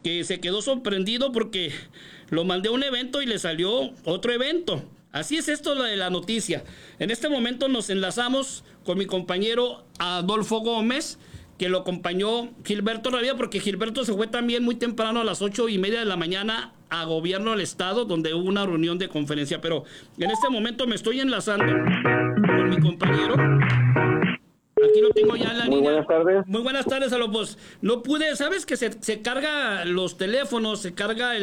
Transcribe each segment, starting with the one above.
que se quedó sorprendido porque lo mandé a un evento y le salió otro evento. Así es esto de la noticia. En este momento nos enlazamos con mi compañero Adolfo Gómez, que lo acompañó Gilberto Rabia, porque Gilberto se fue también muy temprano a las 8:30 de la mañana a Gobierno del Estado, donde hubo una reunión de conferencia. Pero en este momento me estoy enlazando con mi compañero. Aquí lo tengo ya en la Muy línea. Buenas tardes. Muy buenas tardes, Alonso. Pues no pude, ¿sabes que se carga los teléfonos, se carga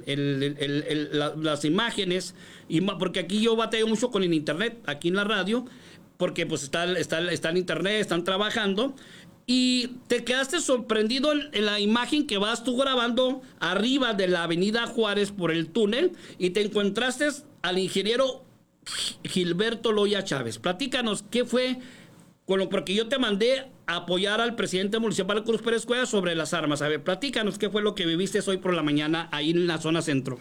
las imágenes? Porque aquí yo batallo mucho con el internet, aquí en la radio, porque pues está el internet, están trabajando. Y te quedaste sorprendido en la imagen que vas tú grabando arriba de la avenida Juárez por el túnel y te encontraste al ingeniero Gilberto Loya Chávez. Platícanos, ¿qué fue? Porque yo te mandé a apoyar al presidente municipal Cruz Pérez Cuellar sobre las armas. A ver, platícanos qué fue lo que viviste hoy por la mañana ahí en la zona centro.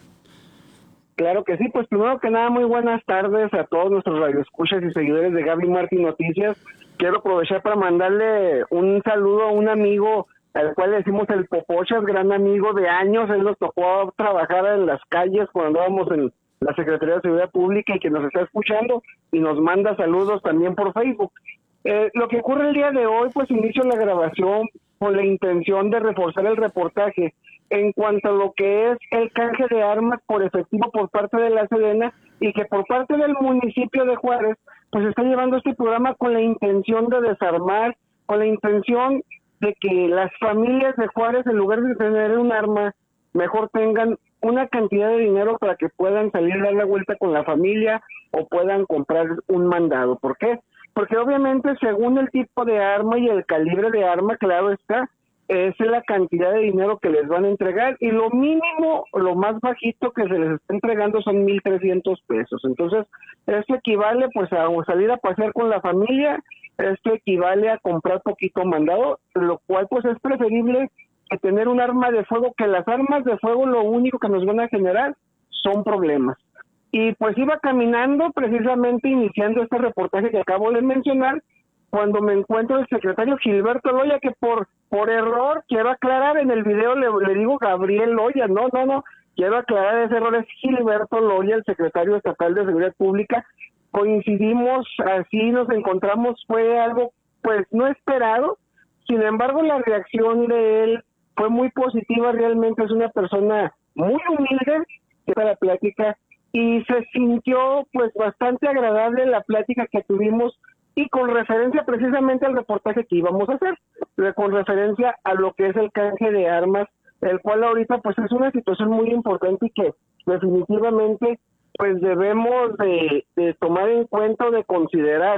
Claro que sí, pues primero que nada, muy buenas tardes a todos nuestros radioescuchas y seguidores de Gaby Martín Noticias. Quiero aprovechar para mandarle un saludo a un amigo al cual le decimos el Popochas, gran amigo de años. Él nos tocó trabajar en las calles cuando andábamos en la Secretaría de Seguridad Pública y que nos está escuchando y nos manda saludos también por Facebook. Lo que ocurre el día de hoy, pues inicio la grabación con la intención de reforzar el reportaje en cuanto a lo que es el canje de armas por efectivo por parte de la Sedena y que por parte del municipio de Juárez, pues está llevando este programa con la intención de desarmar, con la intención de que las familias de Juárez, en lugar de tener un arma, mejor tengan una cantidad de dinero para que puedan salir a dar la vuelta con la familia o puedan comprar un mandado. ¿Por qué? Porque obviamente según el tipo de arma y el calibre de arma, claro está, es la cantidad de dinero que les van a entregar y lo mínimo, lo más bajito que se les está entregando son 1,300 pesos. Entonces, esto equivale pues a salir a pasear con la familia, esto equivale a comprar poquito mandado, lo cual pues es preferible que tener un arma de fuego, que las armas de fuego lo único que nos van a generar son problemas. Y pues iba caminando precisamente iniciando este reportaje que acabo de mencionar, cuando me encuentro el secretario Gilberto Loya, que por error, quiero aclarar, en el video le digo Gabriel Loya, no, quiero aclarar ese error, es Gilberto Loya, el secretario estatal de Seguridad Pública. Coincidimos, así nos encontramos, fue algo pues no esperado, sin embargo la reacción de él fue muy positiva, realmente es una persona muy humilde, que la plática, y se sintió pues bastante agradable la plática que tuvimos y con referencia precisamente al reportaje que íbamos a hacer, con referencia a lo que es el canje de armas, el cual ahorita pues es una situación muy importante y que definitivamente pues debemos de tomar en cuenta o de considerar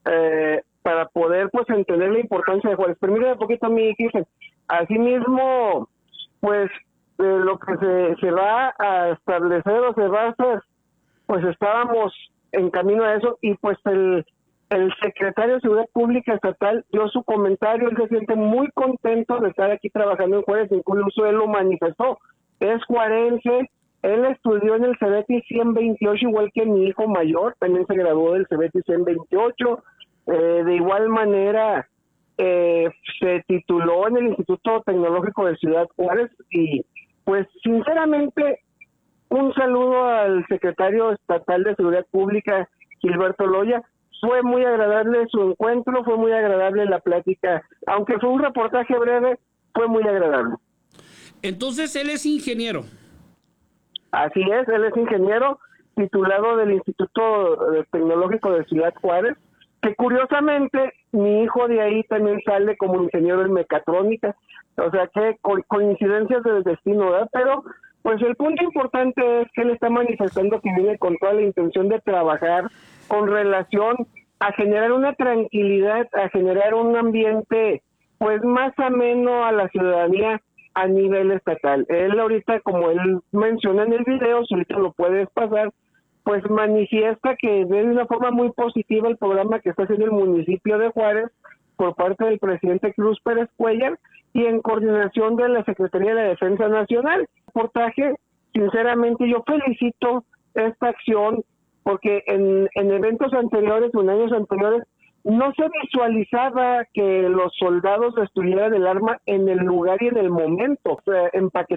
para poder pues entender la importancia de Juárez. Permítame un poquito a mí, Kirsten. Asimismo, pues lo que se va a establecer o se va a hacer, pues estábamos en camino a eso y pues el secretario de Seguridad Pública Estatal dio su comentario, él se siente muy contento de estar aquí trabajando en Juárez, incluso él lo manifestó, es juarense, él estudió en el CEBETI 128 igual que mi hijo mayor, también se graduó del CEBETI 128, de igual manera se tituló en el Instituto Tecnológico de Ciudad Juárez y pues sinceramente un saludo al secretario estatal de Seguridad Pública Gilberto Loya. Fue muy agradable su encuentro, fue muy agradable la plática, aunque fue un reportaje breve, fue muy agradable. Entonces él es ingeniero. Así es, él es ingeniero titulado del Instituto Tecnológico de Ciudad Juárez, que curiosamente mi hijo de ahí también sale como ingeniero en mecatrónica, o sea que coincidencias del destino, ¿verdad? Pero pues el punto importante es que él está manifestando que viene con toda la intención de trabajar con relación a generar una tranquilidad, a generar un ambiente pues más ameno a la ciudadanía a nivel estatal. Él ahorita, como él menciona en el video, si ahorita lo puedes pasar, pues manifiesta que ve de una forma muy positiva el programa que está haciendo el municipio de Juárez por parte del presidente Cruz Pérez Cuellar y en coordinación de la Secretaría de la Defensa Nacional. Reportaje, sinceramente yo felicito esta acción porque en eventos anteriores o en años anteriores no se visualizaba que los soldados estuvieran el arma en el lugar y en el momento,